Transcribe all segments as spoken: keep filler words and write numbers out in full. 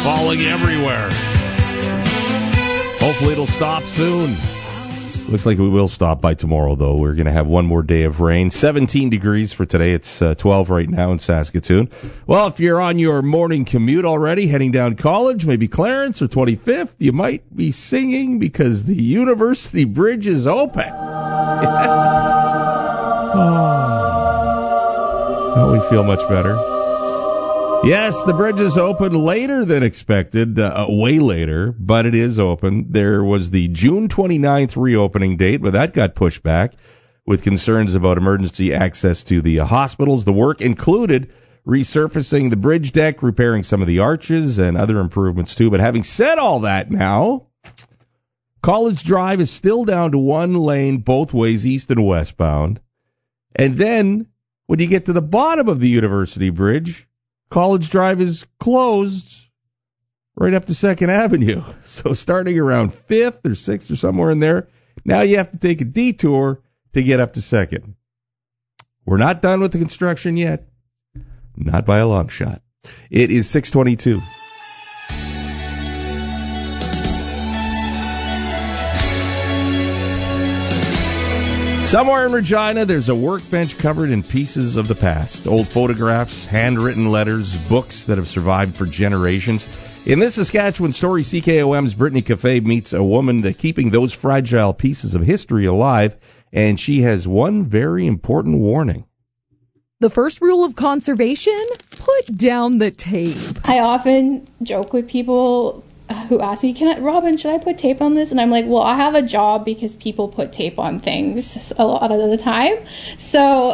falling everywhere. Hopefully it'll stop soon. Looks like we will stop by tomorrow, though. We're going to have one more day of rain. seventeen degrees for today. It's uh, twelve right now in Saskatoon. Well, if you're on your morning commute already, heading down College, maybe Clarence or twenty-fifth, you might be singing because the University Bridge is open. Oh. Don't we feel much better? Yes, the bridge is open later than expected, uh, way later, but it is open. There was the June twenty-ninth reopening date, but that got pushed back with concerns about emergency access to the uh, hospitals. The work included resurfacing the bridge deck, repairing some of the arches, and other improvements too. But having said all that now, College Drive is still down to one lane both ways, east and westbound. And then when you get to the bottom of the University Bridge, College Drive is closed right up to second Avenue. So starting around fifth or sixth or somewhere in there, now you have to take a detour to get up to second. We're not done with the construction yet. Not by a long shot. It is six twenty-two. Somewhere in Regina, there's a workbench covered in pieces of the past. Old photographs, handwritten letters, books that have survived for generations. In this Saskatchewan story, C K O M's Brittany Cafe meets a woman that keeping those fragile pieces of history alive, and she has one very important warning. The first rule of conservation, put down the tape. I often joke with people who ask me, "Can I, Robin, should I put tape on this?" And I'm like, well, I have a job because people put tape on things a lot of the time. So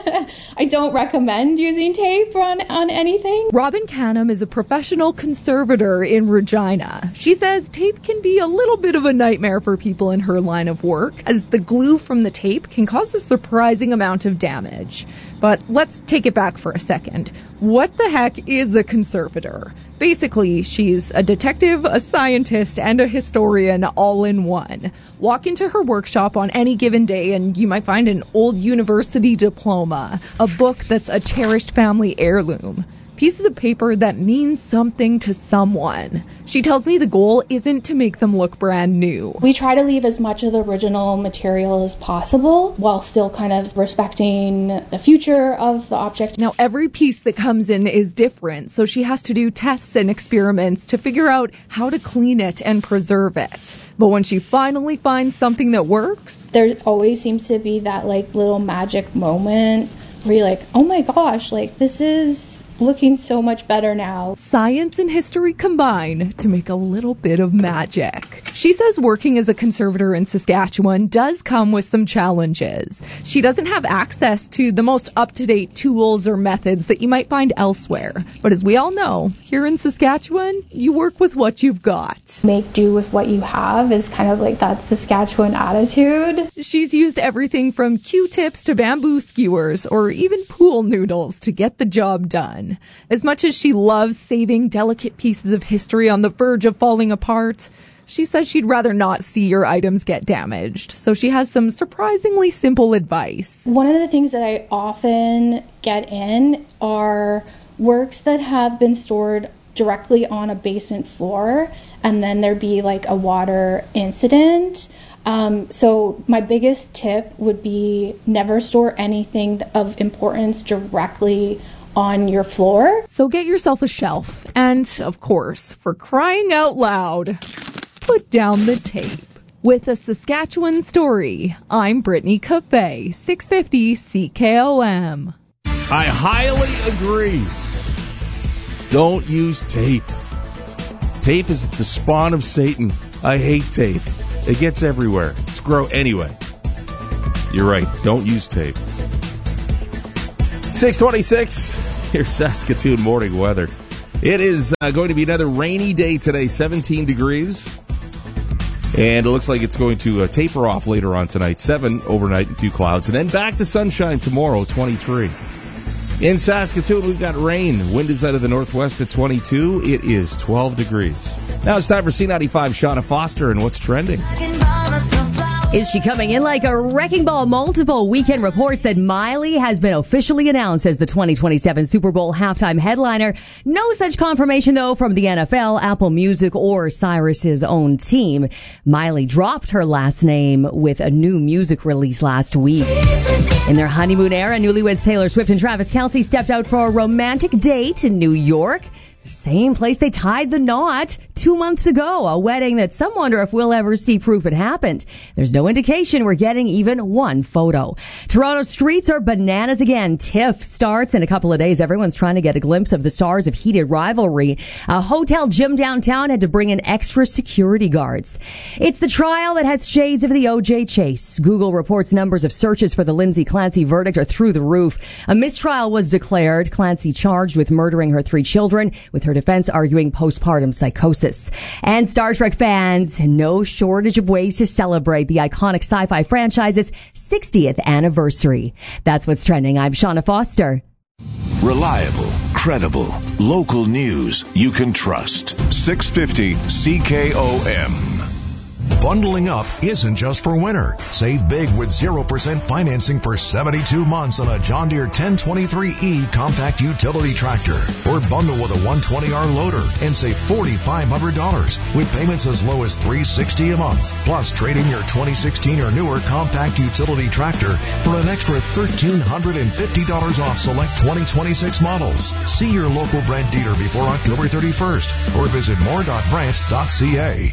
I don't recommend using tape on, on anything. Robin Canham is a professional conservator in Regina. She says tape can be a little bit of a nightmare for people in her line of work, as the glue from the tape can cause a surprising amount of damage. But let's take it back for a second. What the heck is a conservator? Basically, she's a detective, a scientist, and a historian all in one. Walk into her workshop on any given day and you might find an old university diploma, a book that's a cherished family heirloom, pieces of paper that mean something to someone. She tells me the goal isn't to make them look brand new. We try to leave as much of the original material as possible while still kind of respecting the future of the object. Now, every piece that comes in is different, so she has to do tests and experiments to figure out how to clean it and preserve it. But when she finally finds something that works, there always seems to be that like little magic moment where you're like, oh my gosh, like this is looking so much better now. Science and history combine to make a little bit of magic. She says working as a conservator in Saskatchewan does come with some challenges. She doesn't have access to the most up-to-date tools or methods that you might find elsewhere. But as we all know, here in Saskatchewan, you work with what you've got. Make do with what you have is kind of like that Saskatchewan attitude. She's used everything from Q-tips to bamboo skewers or even pool noodles to get the job done. As much as she loves saving delicate pieces of history on the verge of falling apart, she says she'd rather not see your items get damaged. So she has some surprisingly simple advice. One of the things that I often get in are works that have been stored directly on a basement floor, and then there be like a water incident. Um, so my biggest tip would be never store anything of importance directly on your floor. So get yourself a shelf. And, of course, for crying out loud, put down the tape. With a Saskatchewan story, I'm Brittany Cafe, six fifty C K O M. I highly agree. Don't use tape. Tape is the spawn of Satan. I hate tape. It gets everywhere. It's gross. Anyway, you're right. Don't use tape. six twenty-six, here's Saskatoon morning weather. It is uh, going to be another rainy day today, seventeen degrees. And it looks like it's going to uh, taper off later on tonight, seven overnight and few clouds. And then back to sunshine tomorrow, twenty-three. In Saskatoon, we've got rain. Wind is out of the northwest at twenty-two. It is twelve degrees. Now it's time for C ninety-five, Shauna Foster, and what's trending. Is she coming in like a wrecking ball? Multiple Weekend reports that Miley has been officially announced as the twenty twenty-seven Super Bowl halftime headliner. No such confirmation, though, from the N F L, Apple Music, or Cyrus's own team. Miley dropped her last name with a new music release last week. In their honeymoon era, newlyweds Taylor Swift and Travis Kelce stepped out for a romantic date in New York. Same place they tied the knot two months ago, a wedding that some wonder if we'll ever see proof it happened. There's no indication we're getting even one photo. Toronto streets are bananas again. TIFF starts in a couple of days. Everyone's trying to get a glimpse of the stars of heated rivalry. A hotel gym downtown had to bring in extra security guards. It's the trial that has shades of the O J chase. Google reports numbers of searches for the Lindsay Clancy verdict are through the roof. A mistrial was declared. Clancy charged with murdering her three children, with her defense arguing postpartum psychosis. And Star Trek fans, no shortage of ways to celebrate the iconic sci-fi franchise's sixtieth anniversary. That's what's trending. I'm Shauna Foster. Reliable, credible, local news you can trust. six fifty C K O M. Bundling up isn't just for winter. Save big with zero percent financing for seventy-two months on a John Deere ten twenty-three E compact utility tractor. Or bundle with a one twenty R loader and save four thousand five hundred dollars with payments as low as three hundred sixty dollars a month. Plus, trade in your twenty sixteen or newer compact utility tractor for an extra one thousand three hundred fifty dollars off select twenty twenty-six models. See your local Brent dealer before October thirty-first or visit more dot brant dot c a.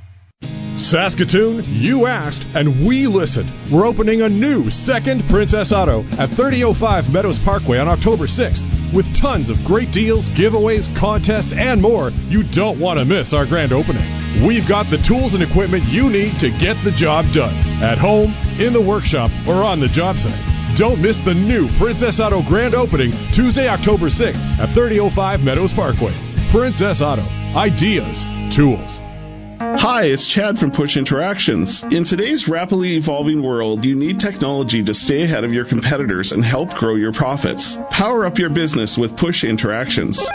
Saskatoon, you asked, and we listened. We're opening a new second Princess Auto at thirty oh five Meadows Parkway on October sixth. With tons of great deals, giveaways, contests, and more, you don't want to miss our grand opening. We've got the tools and equipment you need to get the job done. At home, in the workshop, or on the job site. Don't miss the new Princess Auto grand opening Tuesday, October sixth at thirty oh five Meadows Parkway. Princess Auto. Ideas. Tools. Hi, it's Chad from Push Interactions. In today's rapidly evolving world, you need technology to stay ahead of your competitors and help grow your profits. Power up your business with Push Interactions.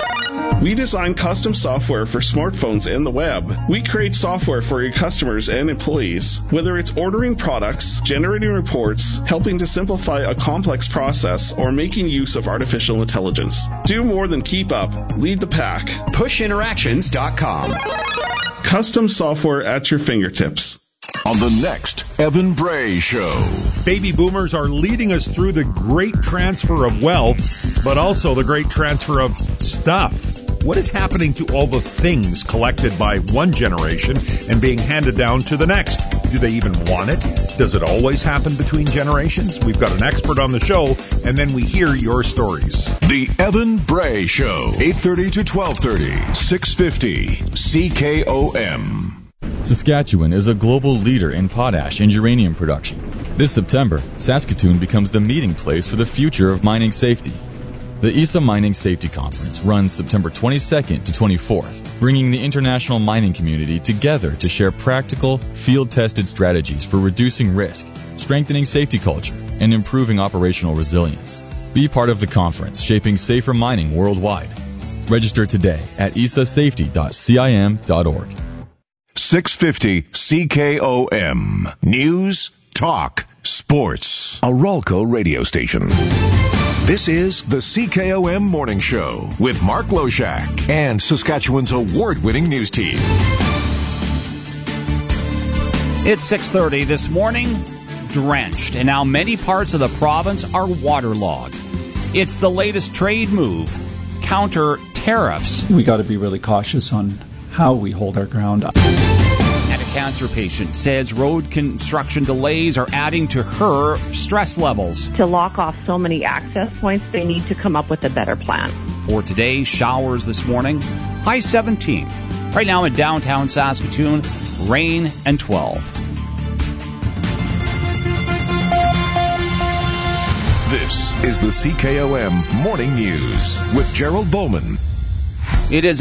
We design custom software for smartphones and the web. We create software for your customers and employees. Whether it's ordering products, generating reports, helping to simplify a complex process, or making use of artificial intelligence. Do more than keep up. Lead the pack. push interactions dot com. Custom software at your fingertips. On the next Evan Bray Show. Baby boomers are leading us through the great transfer of wealth, but also the great transfer of stuff. What is happening to all the things collected by one generation and being handed down to the next? Do they even want it? Does it always happen between generations? We've got an expert on the show, and then we hear your stories. The Evan Bray Show, eight thirty to twelve thirty, six fifty C K O M. Saskatchewan is a global leader in potash and uranium production. This September, Saskatoon becomes the meeting place for the future of mining safety. The I S A Mining Safety Conference runs September twenty-second to twenty-fourth, bringing the international mining community together to share practical, field-tested strategies for reducing risk, strengthening safety culture, and improving operational resilience. Be part of the conference shaping safer mining worldwide. Register today at I S A safety dot C I M dot org. six fifty C K O M. News, talk, sports. A Ralco radio station. This is the C K O M Morning Show with Mark Loshak and Saskatchewan's award-winning news team. It's six thirty this morning, drenched, and now many parts of the province are waterlogged. It's the latest trade move, counter tariffs. We got to be really cautious on how we hold our ground. And a cancer patient says road construction delays are adding to her stress levels. To lock off so many access points, they need to come up with a better plan. For today, showers this morning, high seventeen. Right now in downtown Saskatoon, rain and twelve. This is the C K O M Morning News with Gerald Bowman. It is